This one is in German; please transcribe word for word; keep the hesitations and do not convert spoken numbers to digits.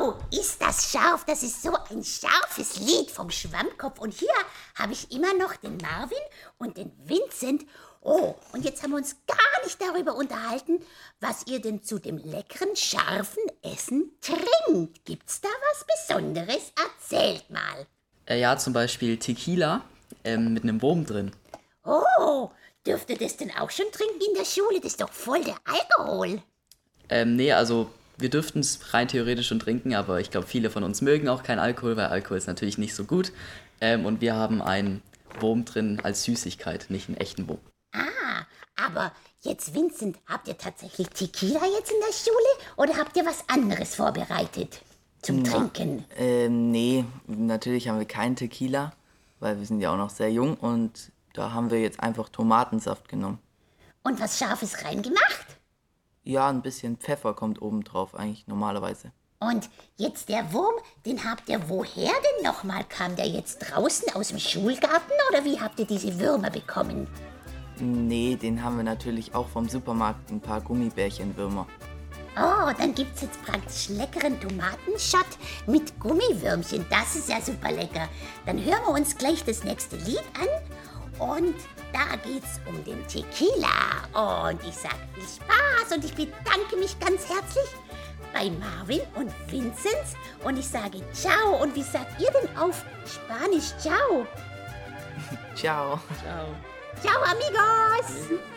Oh, ist das scharf. Das ist so ein scharfes Lied vom Schwammkopf. Und hier habe ich immer noch den Marvin und den Vincent. Oh, und jetzt haben wir uns gar nicht darüber unterhalten, was ihr denn zu dem leckeren, scharfen Essen trinkt. Gibt's da was Besonderes? Erzählt mal. Äh, ja, zum Beispiel Tequila ähm, mit einem Wurm drin. Oh, dürft ihr das denn auch schon trinken in der Schule? Das ist doch voll der Alkohol. Ähm, nee, also wir dürften es rein theoretisch schon trinken, aber ich glaube, viele von uns mögen auch keinen Alkohol, weil Alkohol ist natürlich nicht so gut. Ähm, und wir haben einen Wurm drin als Süßigkeit, nicht einen echten Wurm. Ah, aber jetzt, Vincent, habt ihr tatsächlich Tequila jetzt in der Schule oder habt ihr was anderes vorbereitet zum Na, Trinken? Ähm, nee, natürlich haben wir keinen Tequila, weil wir sind ja auch noch sehr jung und da haben wir jetzt einfach Tomatensaft genommen. Und was Scharfes reingemacht? Ja, ein bisschen Pfeffer kommt oben drauf eigentlich normalerweise. Und jetzt der Wurm, den habt ihr woher denn nochmal? Kam der jetzt draußen aus dem Schulgarten oder wie habt ihr diese Würmer bekommen? Nee, den haben wir natürlich auch vom Supermarkt, ein paar Gummibärchenwürmer. Oh, dann gibt's jetzt praktisch leckeren Tomatenschott mit Gummiwürmchen. Das ist ja super lecker. Dann hören wir uns gleich das nächste Lied an. Und da geht's um den Tequila. Und ich sag viel Spaß und ich bedanke mich ganz herzlich bei Marvin und Vincent. Und ich sage ciao. Und wie sagt ihr denn auf Spanisch ciao? Ciao. Ciao. Ciao, amigos!